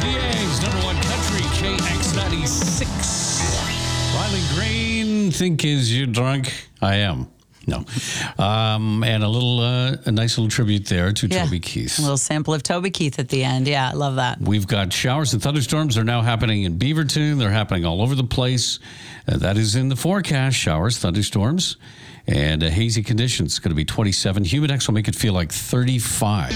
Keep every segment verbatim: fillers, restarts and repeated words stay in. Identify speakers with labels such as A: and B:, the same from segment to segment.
A: A's number one country, K X ninety-six. Riley Green, think is you drunk? I am. No. Um, and a little, uh, a nice little tribute there to
B: Yeah.
A: Toby Keith.
B: A little sample of Toby Keith at the end. Yeah, I love that.
A: We've got showers and thunderstorms are now happening in Beaverton. They're happening all over the place. Uh, that is in the forecast. Showers, thunderstorms, and uh, hazy conditions. It's going to be twenty-seven. Humidex will make it feel like thirty-five.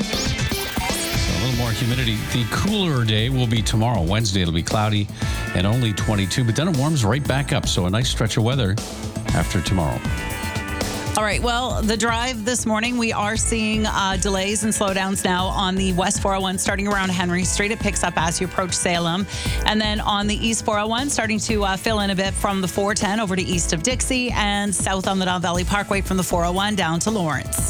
A: So a little more humidity. The cooler day will be tomorrow. Wednesday it'll be cloudy and only twenty-two, but then it warms right back up. So a nice stretch of weather after tomorrow.
B: All right. Well, the drive this morning, we are seeing uh, delays and slowdowns now on the West four oh one starting around Henry Street. It picks up as you approach Salem. And then on the East four oh one, starting to uh, fill in a bit from the four ten over to east of Dixie and south on the Don Valley Parkway from the four oh one down to Lawrence.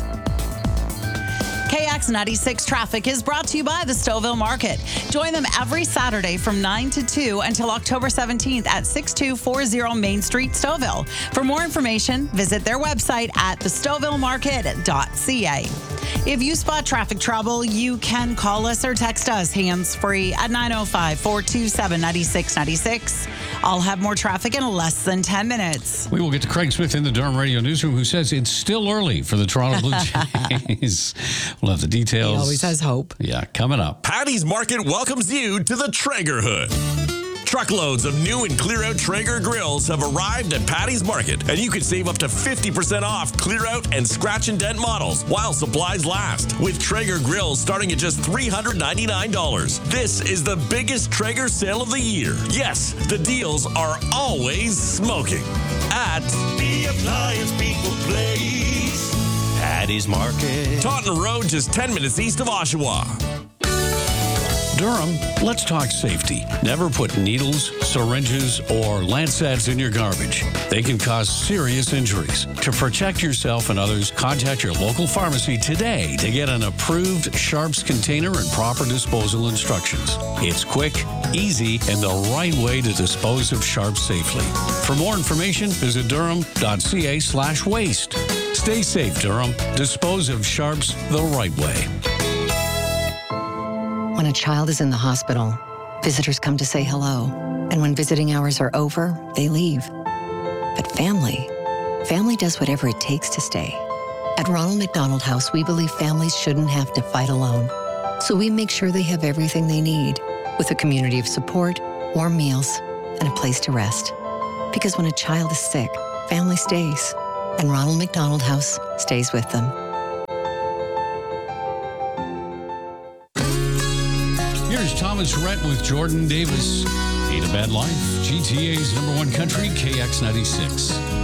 B: K X ninety-six traffic is brought to you by the Stouffville Market. Join them every Saturday from nine to two until October seventeenth at sixty-two forty Main Street, Stouffville. For more information, visit their website at the stouffville market dot c a. If you spot traffic trouble, you can call us or text us hands-free at nine oh five, four two seven, nine six nine six. I'll have more traffic in less than ten minutes.
A: We will get to Craig Smith in the Durham Radio Newsroom, who says it's still early for the Toronto Blue Jays. We'll have the details.
B: He always has hope.
A: Yeah, coming up.
C: Patty's Market welcomes you to the Traeger Hood. Truckloads of new and clear-out Traeger grills have arrived at Patty's Market, and you can save up to fifty percent off clear-out and scratch and dent models while supplies last. With Traeger grills starting at just three hundred ninety-nine dollars. This is the biggest Traeger sale of the year. Yes, the deals are always smoking. At
D: The Appliance People Place, Patty's Market.
C: Taunton Road, just ten minutes east of Oshawa.
A: Durham, let's talk safety. Never put needles, syringes, or lancets in your garbage. They can cause serious injuries. To protect yourself and others, contact your local pharmacy today to get an approved Sharps container and proper disposal instructions. It's quick, easy, and the right way to dispose of Sharps safely. For more information, visit durham.ca slash waste. Stay safe, Durham. Dispose of Sharps the right way.
E: When a child is in the hospital, visitors come to say hello. And when visiting hours are over, they leave. But family, family does whatever it takes to stay. At Ronald McDonald House, we believe families shouldn't have to fight alone. So we make sure they have everything they need, with a community of support, warm meals, and a place to rest. Because when a child is sick, family stays. And Ronald McDonald House stays with them.
A: Here's Thomas Rhett with Jordan Davis. Ain't a Bad Life. G T A's number one country, K X ninety-six.